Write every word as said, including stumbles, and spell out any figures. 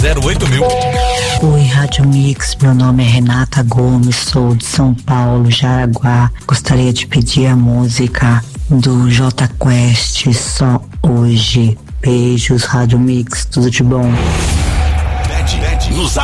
zero oito mil. Oi, Rádio Mix, meu nome é Renata Gomes, sou de São Paulo, Jaraguá. Gostaria de pedir a música do Jota Quest, Só Hoje. Beijos, Rádio Mix, tudo de bom. Nos